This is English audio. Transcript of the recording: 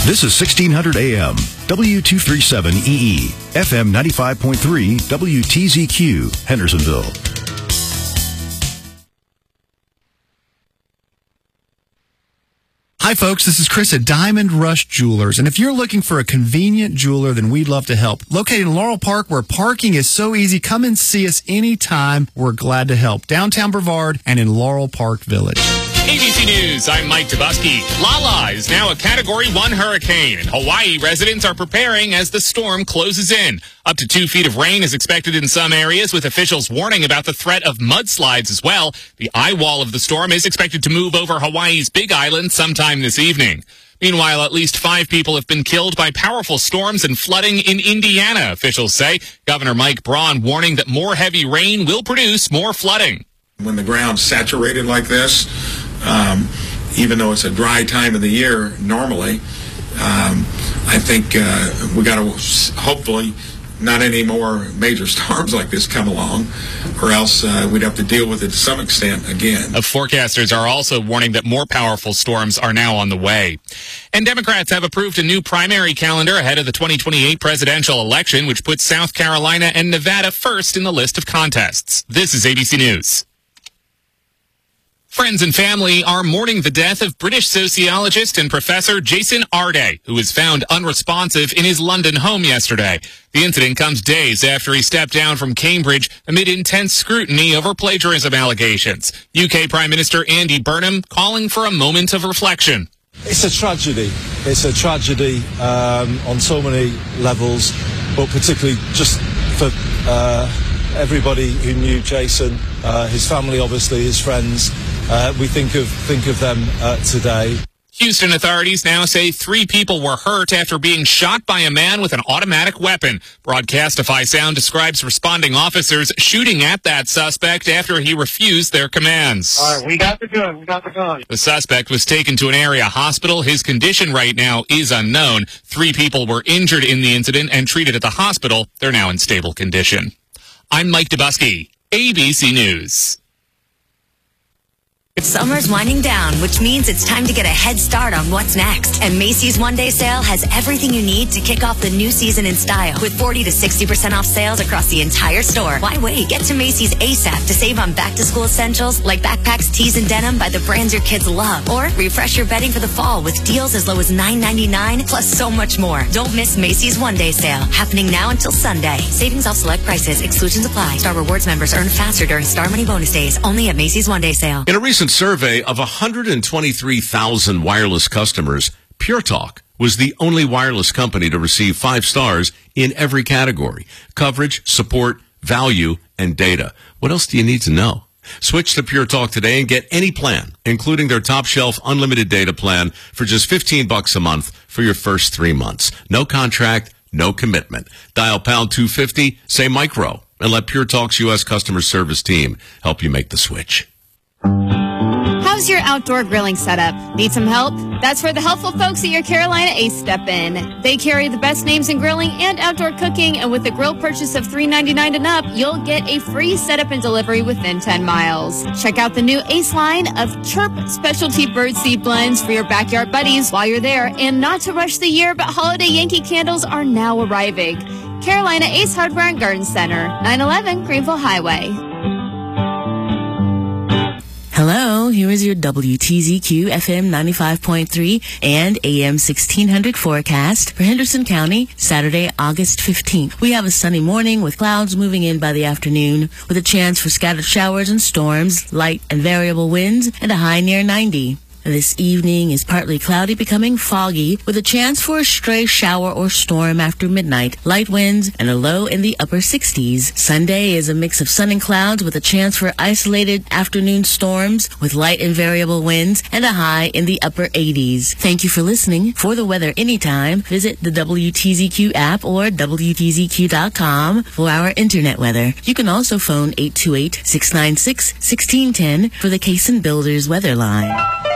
This is 1600 AM, W237EE, FM 95.3, WTZQ, Hendersonville. Hi folks, this is Chris at Diamond Rush Jewelers, and if you're looking for a convenient jeweler, then we'd love to help. Located in Laurel Park, where parking is so easy, come and see us anytime. We're glad to help. Downtown Brevard and in Laurel Park Village. ABC News, I'm Mike Tabusky. Lala is now a Category 1 hurricane, and Hawaii residents are preparing as the storm closes in. Up to 2 feet of rain is expected in some areas, with officials warning about the threat of mudslides as well. The eye wall of the storm is expected to move over Hawaii's Big Island sometime this evening. Meanwhile, at least 5 people have been killed by powerful storms and flooding in Indiana, officials say. Governor Mike Braun warning that more heavy rain will produce more flooding. When the ground's saturated like this, even though it's a dry time of the year normally, I think we got to hopefully not any more major storms like this come along, or else we'd have to deal with it to some extent again. Forecasters are also warning that more powerful storms are now on the way. And Democrats have approved a new primary calendar ahead of the 2028 presidential election, which puts South Carolina and Nevada first in the list of contests. This is ABC News. Friends and family are mourning the death of British sociologist and professor Jason Arday, who was found unresponsive in his London home yesterday. The incident comes days after he stepped down from Cambridge amid intense scrutiny over plagiarism allegations. UK Prime Minister Andy Burnham calling for a moment of reflection. It's a tragedy. It's a tragedy on so many levels, but particularly just for everybody who knew Jason, his family, obviously, his friends. We think of them today. Houston authorities now say 3 people were hurt after being shot by a man with an automatic weapon. Broadcastify Sound describes responding officers shooting at that suspect after he refused their commands. All right, we got the gun. The suspect was taken to an area hospital. His condition right now is unknown. 3 people were injured in the incident and treated at the hospital. They're now in stable condition. I'm Mike Tabusky, ABC News. Summer's winding down, which means it's time to get a head start on what's next. And Macy's one-day sale has everything you need to kick off the new season in style. With 40 to 60% off sales across the entire store. Why wait? Get to Macy's ASAP to save on back-to-school essentials like backpacks, tees, and denim by the brands your kids love. Or refresh your bedding for the fall with deals as low as $9.99, plus so much more. Don't miss Macy's one-day sale, happening now until Sunday. Savings off select prices. Exclusions apply. Star Rewards members earn faster during Star Money bonus days. Only at Macy's one-day sale. In a recent survey of 123,000 wireless customers, Pure Talk was the only wireless company to receive 5 stars in every category: coverage, support, value, and data. What else do you need to know? Switch to Pure Talk today and get any plan, including their top shelf unlimited data plan, for just $15 a month for your first 3 months. No contract, no commitment. Dial pound 250, say micro, and let Pure Talk's U.S. customer service team help you make the switch. How's your outdoor grilling setup? Need some help? That's where the helpful folks at your Carolina Ace step in. They carry the best names in grilling and outdoor cooking, and with a grill purchase of $3.99 and up, you'll get a free setup and delivery within 10 miles. Check out the new Ace line of Chirp specialty birdseed blends for your backyard buddies while you're there. And not to rush the year, but holiday Yankee candles are now arriving. Carolina Ace Hardware and Garden Center, 911 Greenville Highway. Hello, here is your WTZQ FM 95.3 and AM 1600 forecast for Henderson County, Saturday, August 15th. We have a sunny morning with clouds moving in by the afternoon with a chance for scattered showers and storms, light and variable winds, and a high near 90. This evening is partly cloudy, becoming foggy, with a chance for a stray shower or storm after midnight, light winds, and a low in the upper 60s. Sunday is a mix of sun and clouds with a chance for isolated afternoon storms with light and variable winds, and a high in the upper 80s. Thank you for listening. For the weather anytime, visit the WTZQ app or WTZQ.com for our internet weather. You can also phone 828-696-1610 for the Cason Builders weather line.